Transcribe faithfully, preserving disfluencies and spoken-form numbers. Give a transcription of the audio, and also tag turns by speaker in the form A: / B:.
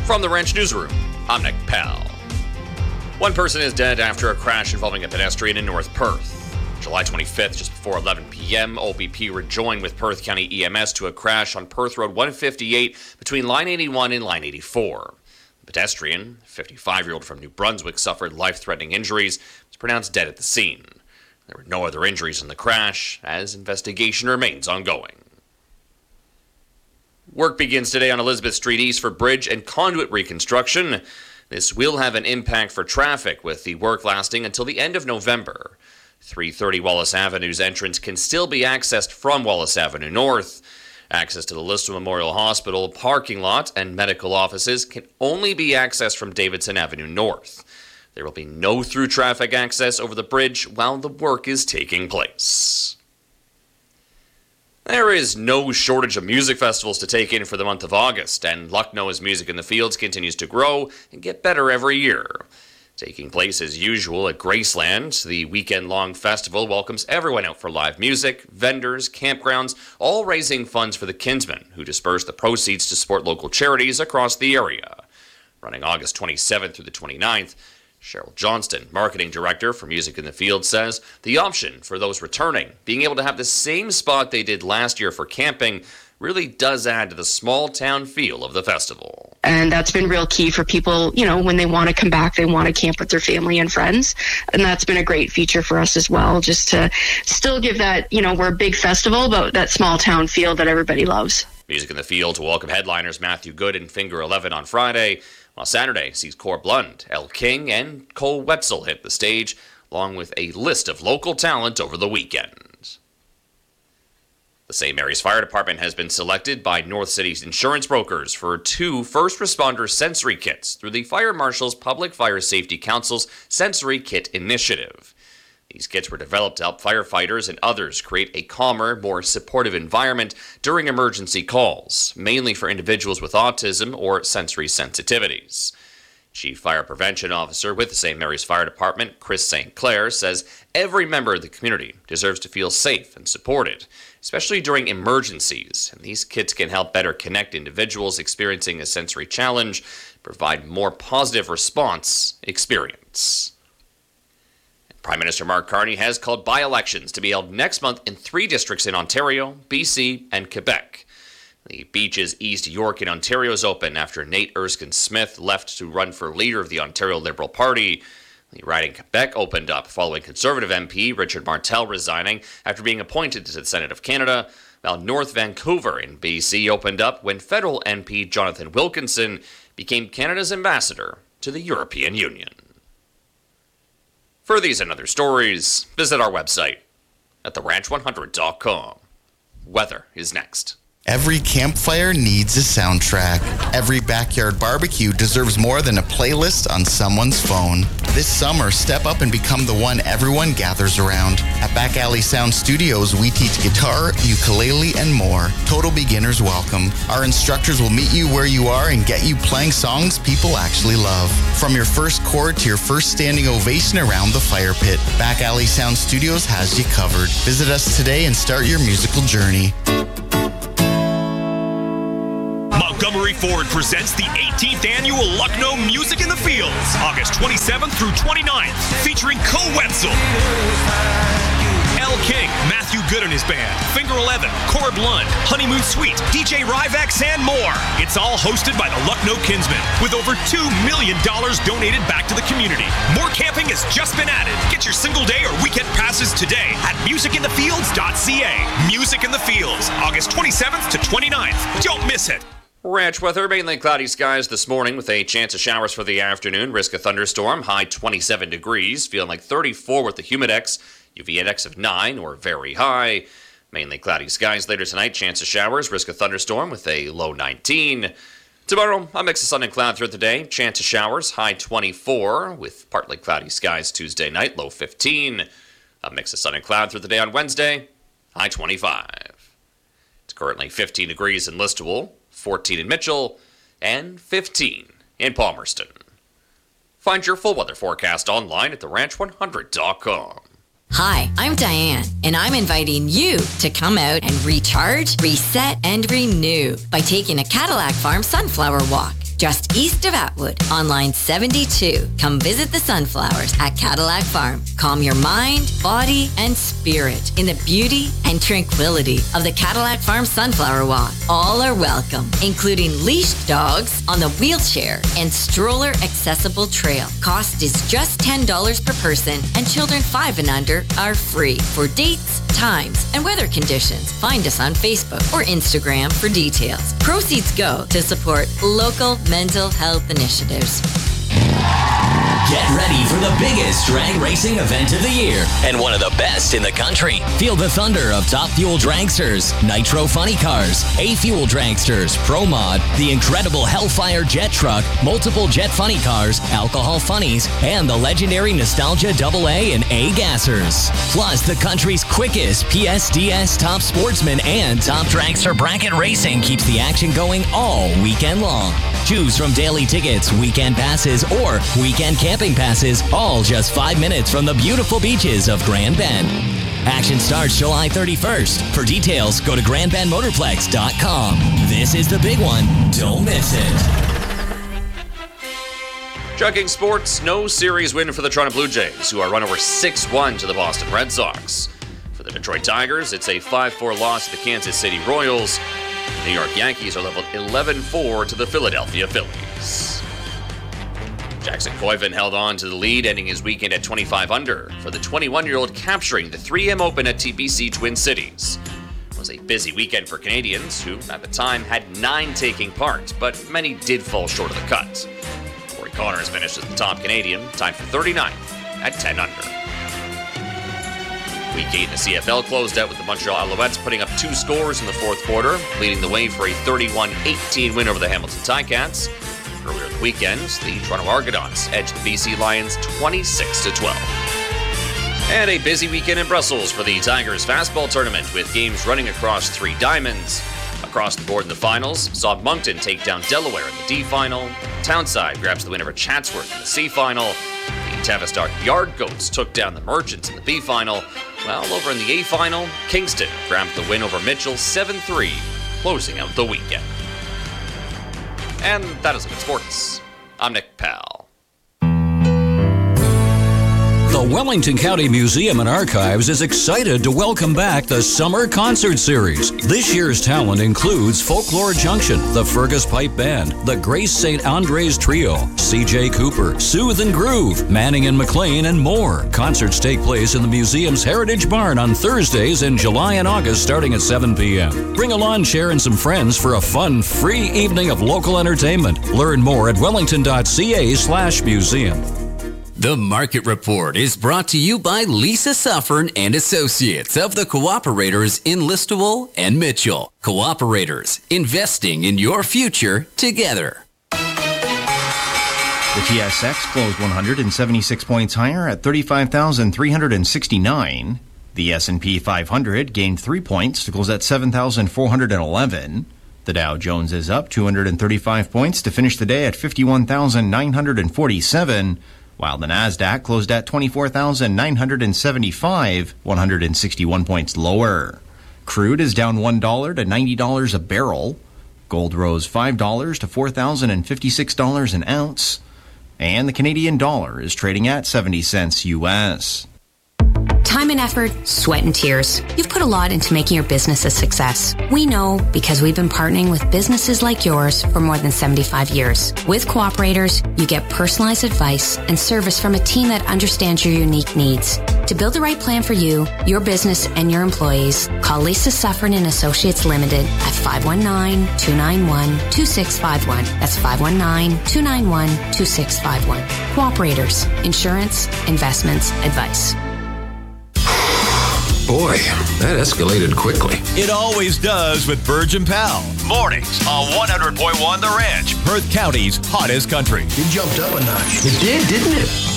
A: From the Ranch Newsroom, I'm Nick Pell. One person is dead after a crash involving a pedestrian in North Perth. July twenty-fifth, just before eleven p.m., O B P rejoined with Perth County E M S to a crash on Perth Road one fifty-eight between Line eighty-one and Line eighty-four. The pedestrian, a fifty-five-year-old from New Brunswick, suffered life-threatening injuries, was pronounced dead at the scene. There were no other injuries in the crash, as investigation remains ongoing. Work begins today on Elizabeth Street East for bridge and conduit reconstruction. This will have an impact for traffic, with the work lasting until the end of November. three thirty Wallace Avenue's entrance can still be accessed from Wallace Avenue North. Access to the Lister Memorial Hospital parking lot and medical offices can only be accessed from Davidson Avenue North. There will be no through traffic access over the bridge while the work is taking place. There is no shortage of music festivals to take in for the month of August, and Lucknow's Music in the Fields continues to grow and get better every year. Taking place as usual at Graceland, the weekend-long festival welcomes everyone out for live music, vendors, campgrounds, all raising funds for the Kinsmen, who disperse the proceeds to support local charities across the area. Running August twenty-seventh through the twenty-ninth, Cheryl Johnston, marketing director for Music in the Field, says the option for those returning, being able to have the same spot they did last year for camping, really does add to the small-town feel of the festival.
B: And that's been real key for people, you know, when they want to come back, they want to camp with their family and friends. And that's been a great feature for us as well, just to still give that, you know, we're a big festival, but that small-town feel that everybody loves.
A: Music in the Field to welcome headliners Matthew Good and Finger eleven on Friday, while Saturday sees Cor Blund, Elle King, and Cole Wetzel hit the stage, along with a list of local talent over the weekend. The Saint Mary's Fire Department has been selected by North City's insurance brokers for two first responder sensory kits through the Fire Marshal's Public Fire Safety Council's Sensory Kit Initiative. These kits were developed to help firefighters and others create a calmer, more supportive environment during emergency calls, mainly for individuals with autism or sensory sensitivities. Chief Fire Prevention Officer with the Saint Mary's Fire Department, Chris Saint Clair, says every member of the community deserves to feel safe and supported, especially during emergencies, and these kits can help better connect individuals experiencing a sensory challenge, provide more positive response experience. Prime Minister Mark Carney has called by-elections to be held next month in three districts in Ontario, B C, and Quebec. The Beaches East York in Ontario is open after Nate Erskine-Smith left to run for leader of the Ontario Liberal Party. The riding Quebec opened up following Conservative M P Richard Martel resigning after being appointed to the Senate of Canada, while North Vancouver in B C opened up when federal M P Jonathan Wilkinson became Canada's ambassador to the European Union. For these and other stories, visit our website at the ranch one hundred dot com. Weather is next.
C: Every campfire needs a soundtrack. Every backyard barbecue deserves more than a playlist on someone's phone. This summer, step up and become the one everyone gathers around. At Back Alley Sound Studios, we teach guitar, ukulele, and more. Total beginners welcome. Our instructors will meet you where you are and get you playing songs people actually love. From your first chord to your first standing ovation around the fire pit, Back Alley Sound Studios has you covered. Visit us today and start your musical journey.
D: Montgomery Ford presents the eighteenth Annual Lucknow Music in the Fields, August twenty-seventh through twenty-ninth, featuring Cole Wetzel, Elle King, Matthew Good and his band, Finger eleven, Cor Blund, Honeymoon Suite, D J Ryvex, and more. It's all hosted by the Lucknow Kinsmen, with over two million dollars donated back to the community. More camping has just been added. Get your single day or weekend passes today at music in the fields dot c a. Music in the Fields, August twenty-seventh to twenty-ninth. Don't miss it.
A: Ranch weather, mainly cloudy skies this morning with a chance of showers for the afternoon. Risk of thunderstorm, high twenty-seven degrees, feeling like thirty-four with the humidex. U V index of nine or very high. Mainly cloudy skies later tonight, chance of showers, risk of thunderstorm with a low nineteen. Tomorrow, a mix of sun and cloud throughout the day, chance of showers, high twenty-four with partly cloudy skies Tuesday night, low fifteen. A mix of sun and cloud throughout the day on Wednesday, high twenty-five. It's currently fifteen degrees in Listowel, fourteen in Mitchell, and fifteen in Palmerston. Find your full weather forecast online at the ranch one hundred dot com.
E: Hi, I'm Diane, and I'm inviting you to come out and recharge, reset, and renew by taking a Cadillac Farm sunflower walk. just east of Atwood, on line seventy-two. Come visit the sunflowers at Cadillac Farm. Calm your mind, body, and spirit in the beauty and tranquility of the Cadillac Farm Sunflower Walk. All are welcome, including leashed dogs on the wheelchair and stroller accessible trail. Cost is just ten dollars per person, and children five and under are free. For dates, times, and weather conditions, find us on Facebook or Instagram for details. Proceeds go to support local mental health initiatives.
F: Get ready for the biggest drag racing event of the year and one of the best in the country. Feel the thunder of Top Fuel Dragsters, Nitro Funny Cars, A-Fuel Dragsters, Pro Mod, the incredible Hellfire Jet Truck, multiple Jet Funny Cars, Alcohol Funnies, and the legendary Nostalgia double A and A Gassers. Plus, the country's quickest P S D S Top Sportsman and Top Dragster Bracket Racing keeps the action going all weekend long. Choose from daily tickets, weekend passes, or weekend camping passes, all just five minutes from the beautiful beaches of Grand Bend. Action starts July thirty-first. For details, go to grand bend motorplex dot com. This is the big one. Don't miss it.
A: Trucking sports, no series win for the Toronto Blue Jays, who are run over six one to the Boston Red Sox. For the Detroit Tigers, it's a five four loss to the Kansas City Royals. New York Yankees are leveled eleven four to the Philadelphia Phillies. Jackson Koivu held on to the lead, ending his weekend at twenty-five under, for the twenty-one-year-old capturing the three M Open at T P C Twin Cities. It was a busy weekend for Canadians, who at the time had nine taking part, but many did fall short of the cut. Corey Connors finished as the top Canadian, tied for thirty-ninth at ten under. Week eight in the C F L closed out with the Montreal Alouettes putting up two scores in the fourth quarter, leading the way for a thirty-one eighteen win over the Hamilton Ticats. Earlier in the weekend, the Toronto Argonauts edged the B C Lions twenty-six to twelve. And a busy weekend in Brussels for the Tigers fastball tournament, with games running across three diamonds. Across the board in the finals, saw Moncton take down Delaware in the D final. Townside grabs the win over Chatsworth in the C final. The Tavistock Yard Goats took down the Merchants in the B final. While over in the A final, Kingston grabbed the win over Mitchell seven three, closing out the weekend. And that is it for sports. I'm Nick Powell.
G: The Wellington County Museum and Archives is excited to welcome back the Summer Concert Series. This year's talent includes Folklore Junction, the Fergus Pipe Band, the Grace Saint Andres Trio, C J Cooper, Soothe and Groove, Manning and McLean, and more. Concerts take place in the museum's Heritage Barn on Thursdays in July and August starting at seven p.m. Bring a lawn chair and some friends for a fun, free evening of local entertainment. Learn more at wellington.ca slash museum.
H: The Market Report is brought to you by Lisa Suffern and Associates of the Cooperators in Listowel and Mitchell. Cooperators, investing in your future together.
I: The T S X closed one hundred seventy-six points higher at thirty-five thousand three hundred sixty-nine. The S and P five hundred gained three points to close at seven thousand four hundred eleven. The Dow Jones is up two hundred thirty-five points to finish the day at fifty-one thousand nine hundred forty-seven. While the Nasdaq closed at twenty-four thousand nine hundred seventy-five, one hundred sixty-one points lower. Crude is down one dollar to ninety dollars a barrel. Gold rose five dollars to four thousand fifty-six dollars an ounce. And the Canadian dollar is trading at seventy cents U S.
J: Time and effort, sweat and tears. You've put a lot into making your business a success. We know because we've been partnering with businesses like yours for more than seventy-five years. With Cooperators, you get personalized advice and service from a team that understands your unique needs. To build the right plan for you, your business, and your employees, call Lisa Suffern and Associates Limited at five one nine, two nine one, two six five one. That's five one nine, two nine one, two six five one. Cooperators. Insurance, investments, advice.
K: Boy, that escalated quickly.
D: It always does with Burge and Powell. Mornings on one hundred point one The Ranch, Perth County's hottest country.
K: It jumped up a notch. It did, didn't it?